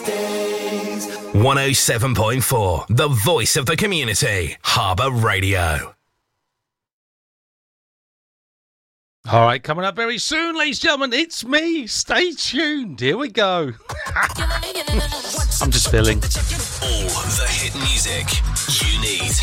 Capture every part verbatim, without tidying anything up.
one oh seven point four, the voice of the community, Harbour Radio. All right, coming up very soon, ladies and gentlemen, it's me. Stay tuned. Here we go. I'm just feeling. All the hit music you need.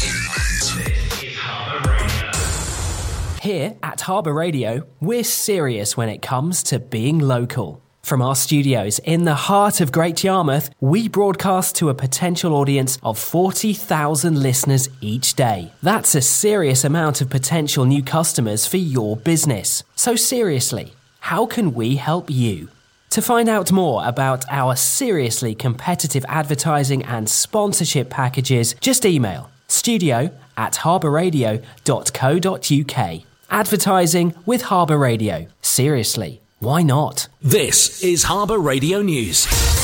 Here at Harbour Radio, we're serious when it comes to being local. From our studios in the heart of Great Yarmouth, we broadcast to a potential audience of forty thousand listeners each day. That's a serious amount of potential new customers for your business. So seriously, how can we help you? To find out more about our seriously competitive advertising and sponsorship packages, just email studio at harbourradio dot co dot uk. Advertising with Harbour Radio. Seriously. Why not? This is Harbour Radio News.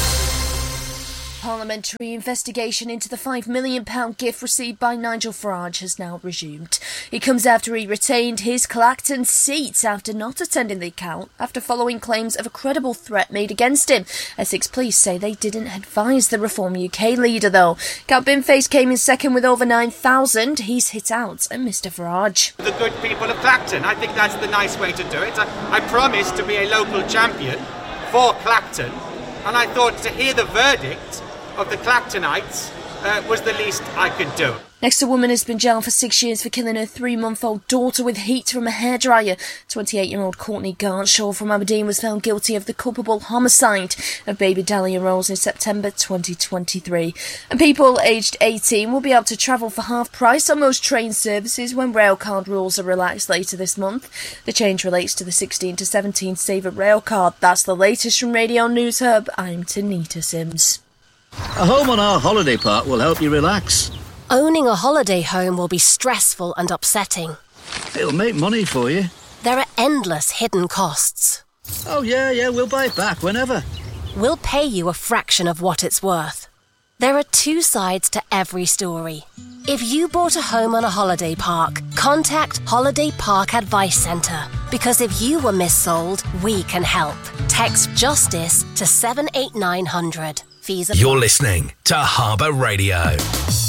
Parliamentary investigation into the five million pounds gift received by Nigel Farage has now resumed. It comes after he retained his Clacton seat after not attending the account after following claims of a credible threat made against him. Essex Police say they didn't advise the Reform U K leader, though. Count Binface came in second with over nine thousand. He's hit out at Mr Farage. The good people of Clacton. I think that's the nice way to do it. I, I promised to be a local champion for Clacton, and I thought to hear the verdict of the Clactonites uh, was the least I could do. Next, a woman has been jailed for six years for killing her three-month-old daughter with heat from a hairdryer. twenty-eight-year-old Courtney Garnshaw from Aberdeen was found guilty of the culpable homicide of baby Dahlia Rose in September twenty twenty-three. And people aged eighteen will be able to travel for half price on most train services when railcard rules are relaxed later this month. The change relates to the sixteen to seventeen saver railcard. That's the latest from Radio News Hub. I'm Tanita Sims. A home on our holiday park will help you relax. Owning a holiday home will be stressful and upsetting. It'll make money for you. There are endless hidden costs. Oh, yeah, yeah, we'll buy it back whenever. We'll pay you a fraction of what it's worth. There are two sides to every story. If you bought a home on a holiday park, contact Holiday Park Advice Centre. Because if you were missold, we can help. Text JUSTICE to seven eight nine hundred. You're listening to Harbour Radio.